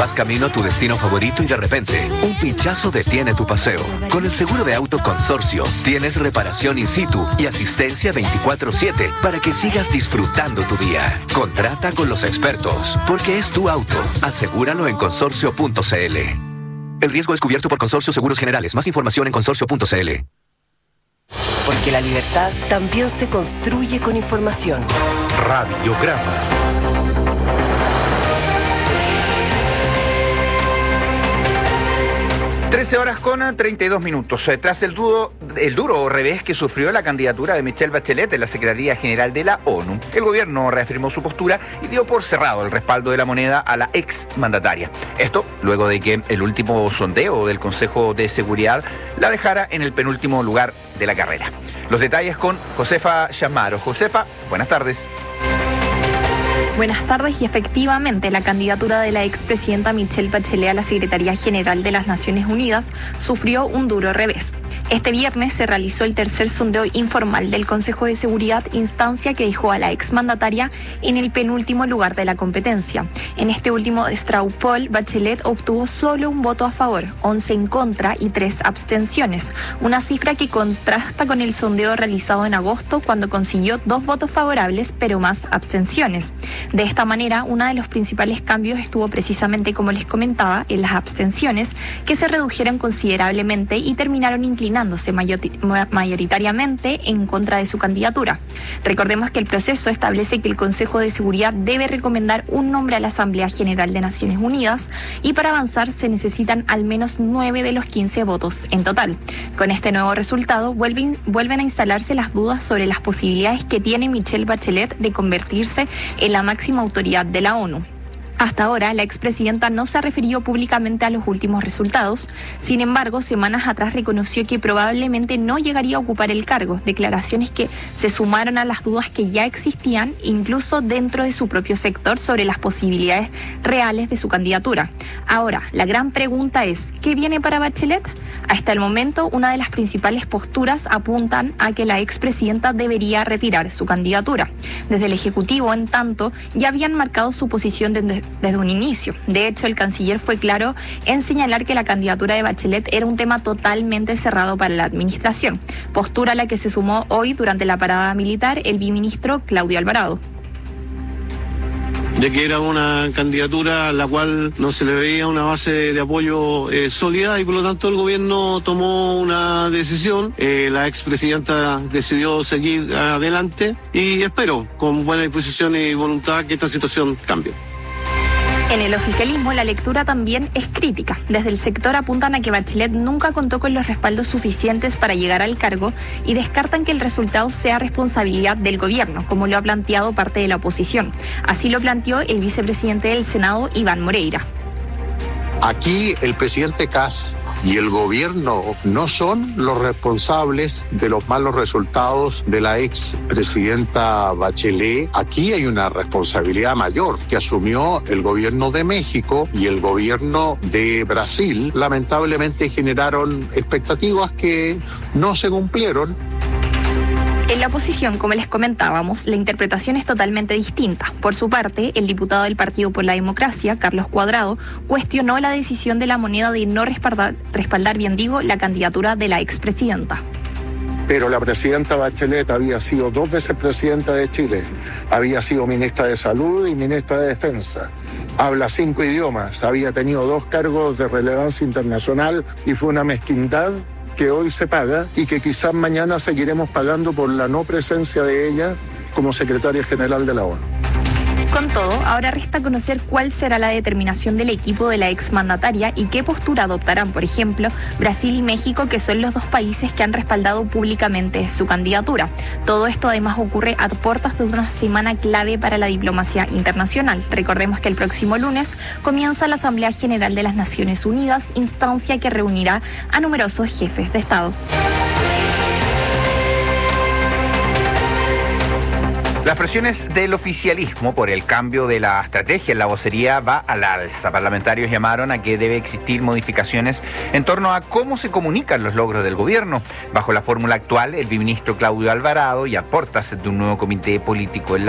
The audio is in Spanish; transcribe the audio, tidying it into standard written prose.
Vas camino a tu destino favorito y de repente, un pinchazo detiene tu paseo. Con el seguro de auto Consorcio, tienes reparación in situ y asistencia 24/7 para que sigas disfrutando tu día. Contrata con los expertos, porque es tu auto. Asegúralo en consorcio.cl. El riesgo es cubierto por Consorcio Seguros Generales. Más información en consorcio.cl. Porque la libertad también se construye con información. Radiograma. (13:32). Tras el duro revés que sufrió la candidatura de Michelle Bachelet en la Secretaría General de la ONU, el gobierno reafirmó su postura y dio por cerrado el respaldo de la moneda a la ex mandataria. Esto luego de que el último sondeo del Consejo de Seguridad la dejara en el penúltimo lugar de la carrera. Los detalles con Josefa Chamaro. Josefa, buenas tardes. Buenas tardes, y efectivamente la candidatura de la expresidenta Michelle Bachelet a la Secretaría General de las Naciones Unidas sufrió un duro revés. Este viernes se realizó el tercer sondeo informal del Consejo de Seguridad, instancia que dejó a la exmandataria en el penúltimo lugar de la competencia. En este último straw poll, Bachelet obtuvo solo un voto a favor, 11 en contra y 3 abstenciones, una cifra que contrasta con el sondeo realizado en agosto, cuando consiguió 2 votos favorables pero más abstenciones. De esta manera, uno de los principales cambios estuvo precisamente, como les comentaba, en las abstenciones, que se redujeron considerablemente y terminaron inclinándose mayoritariamente en contra de su candidatura. Recordemos que el proceso establece que el Consejo de Seguridad debe recomendar un nombre a la Asamblea General de Naciones Unidas, y para avanzar se necesitan al menos 9 de los 15 votos en total. Con este nuevo resultado vuelven a instalarse las dudas sobre las posibilidades que tiene Michelle Bachelet de convertirse en la máxima autoridad de la ONU. Hasta ahora, la expresidenta no se ha referido públicamente a los últimos resultados. Sin embargo, semanas atrás reconoció que probablemente no llegaría a ocupar el cargo, declaraciones que se sumaron a las dudas que ya existían, incluso dentro de su propio sector, sobre las posibilidades reales de su candidatura. Ahora, la gran pregunta es, ¿qué viene para Bachelet? Hasta el momento, una de las principales posturas apuntan a que la expresidenta debería retirar su candidatura. Desde el Ejecutivo, en tanto, ya habían marcado su posición desde un inicio. De hecho, el canciller fue claro en señalar que la candidatura de Bachelet era un tema totalmente cerrado para la administración, postura a la que se sumó hoy durante la parada militar el viceministro Claudio Alvarado. De que era una candidatura a la cual no se le veía una base de apoyo sólida, y por lo tanto el gobierno tomó una decisión. La expresidenta decidió seguir adelante y espero, con buena disposición y voluntad, que esta situación cambie. En el oficialismo, la lectura también es crítica. Desde el sector apuntan a que Bachelet nunca contó con los respaldos suficientes para llegar al cargo y descartan que el resultado sea responsabilidad del gobierno, como lo ha planteado parte de la oposición. Así lo planteó el vicepresidente del Senado, Iván Moreira. Aquí el presidente Kast y el gobierno no son los responsables de los malos resultados de la expresidenta Bachelet. Aquí hay una responsabilidad mayor que asumió el gobierno de México y el gobierno de Brasil. Lamentablemente generaron expectativas que no se cumplieron. En la oposición, como les comentábamos, la interpretación es totalmente distinta. Por su parte, el diputado del Partido por la Democracia, Carlos Cuadrado, cuestionó la decisión de la moneda de no respaldar la candidatura de la expresidenta. Pero la presidenta Bachelet había sido 2 veces presidenta de Chile, había sido ministra de Salud y ministra de Defensa, habla 5 idiomas, había tenido 2 cargos de relevancia internacional, y fue una mezquindad que hoy se paga y que quizás mañana seguiremos pagando por la no presencia de ella como secretaria general de la ONU. Con todo, ahora resta conocer cuál será la determinación del equipo de la exmandataria y qué postura adoptarán, por ejemplo, Brasil y México, que son los 2 países que han respaldado públicamente su candidatura. Todo esto además ocurre a puertas de una semana clave para la diplomacia internacional. Recordemos que el próximo lunes comienza la Asamblea General de las Naciones Unidas, instancia que reunirá a numerosos jefes de Estado. Las presiones del oficialismo por el cambio de la estrategia en la vocería va al alza. Parlamentarios llamaron a que debe existir modificaciones en torno a cómo se comunican los logros del gobierno. Bajo la fórmula actual, el viceministro Claudio Alvarado y a portas de un nuevo comité político en la